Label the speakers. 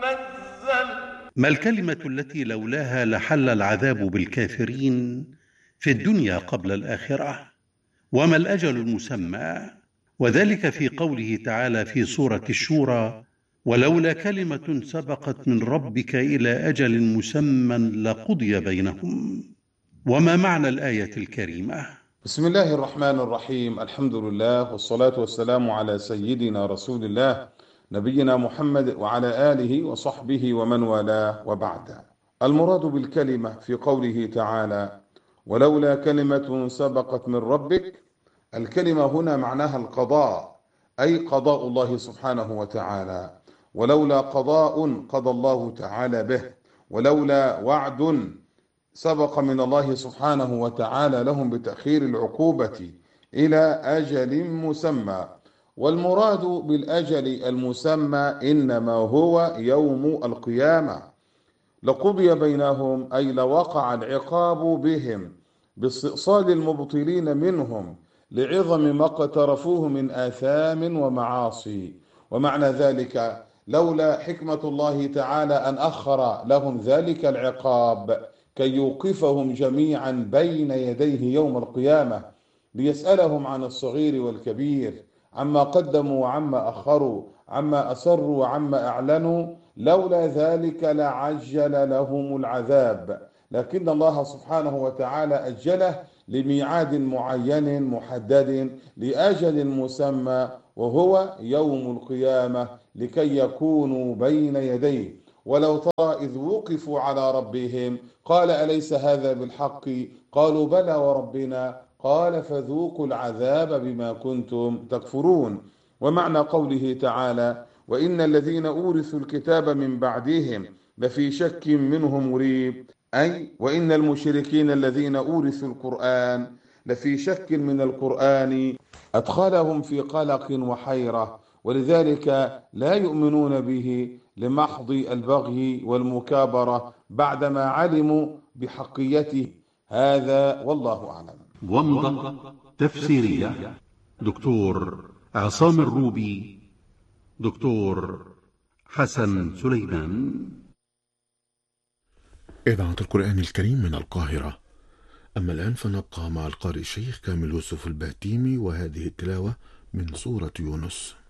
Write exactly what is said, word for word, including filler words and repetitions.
Speaker 1: منزل.
Speaker 2: ما الكلمة التي لولاها لحل العذاب بالكافرين في الدنيا قبل الآخرة؟ وما الأجل المسمى؟ وذلك في قوله تعالى في سورة الشورى: ولولا كلمة سبقت من ربك إلى أجل مسمى لقضي بينهم. وما معنى الآية الكريمة؟
Speaker 3: بسم الله الرحمن الرحيم. الحمد لله والصلاة والسلام على سيدنا رسول الله نبينا محمد وعلى آله وصحبه ومن والاه، وبعد. المراد بالكلمة في قوله تعالى ولولا كلمة سبقت من ربك، الكلمة هنا معناها القضاء، أي قضاء الله سبحانه وتعالى. ولولا قضاء قضى الله تعالى به، ولولا وعد سبق من الله سبحانه وتعالى لهم بتأخير العقوبة إلى أجل مسمى. والمراد بالأجل المسمى إنما هو يوم القيامة، لقضي بينهم أي لوقع العقاب بهم باستئصال المبطلين منهم لعظم ما اقترفوه من آثام ومعاصي. ومعنى ذلك لولا حكمة الله تعالى أن أخر لهم ذلك العقاب كي يوقفهم جميعا بين يديه يوم القيامة ليسألهم عن الصغير والكبير، عما قدموا وعما أخروا، عما أسروا وعما أعلنوا، لولا ذلك لعجل لهم العذاب. لكن الله سبحانه وتعالى أجله لميعاد معين محدد لأجل مسمى، وهو يوم القيامة، لكي يكونوا بين يديه. ولو ترى إذ وقفوا على ربهم قال أليس هذا بالحق؟ قالوا بلى وربنا، قال فذوقوا العذاب بما كنتم تكفرون. ومعنى قوله تعالى وإن الذين أورثوا الكتاب من بعدهم لفي شك منه مريب، أي وإن المشركين الذين أورثوا القرآن لفي شك من القرآن أدخلهم في قلق وحيرة، ولذلك لا يؤمنون به لمحض البغي والمكابرة بعدما علموا بحقيته. هذا والله أعلم.
Speaker 2: ومضة تفسيرية دكتور عصام الروبي، دكتور حسن سليمان.
Speaker 4: إذاعة القرآن الكريم من القاهرة. أما الآن فنبقى مع القارئ الشيخ كامل يوسف البهتيمي وهذه التلاوة من سورة يونس.